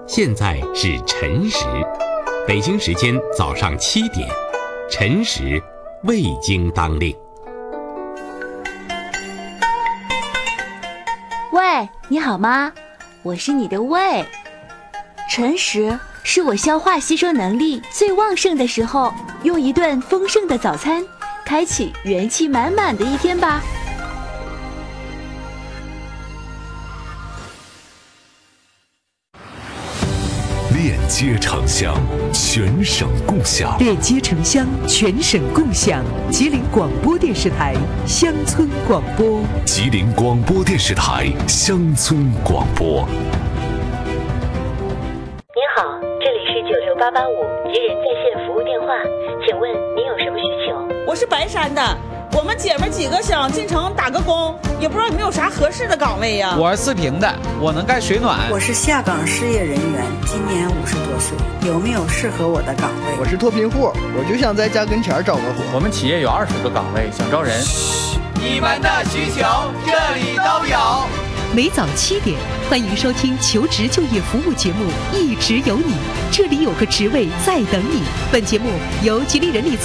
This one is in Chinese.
现在是晨时，北京时间早上7点，晨时未经当令。 喂，你好吗？我是你的胃。晨时是我消化吸收能力最旺盛的时候，用一顿丰盛的早餐，开启元气满满的一天吧。 链接城乡，全省共享。 链接城乡，全省共享。吉林广播电视台乡村广播。 吉林广播电视台乡村广播。 您好，这里是96885吉人在线服务电话，请问您有什么需求？ 我是白山的，我们姐妹几个想进城打个工，也不知道有没有啥合适的岗位呀。 我是四平的，我能干水暖。 我是下岗失业人员，今年50多岁，有没有适合我的岗位？ 我是脱贫户，我就想在家跟前找个活。 我们企业有20个岗位，想招人。 你们的需求这里都有。 每早7点，欢迎收听求职就业服务节目《一直有你》，这里有个职位在等你。本节目由吉林人力资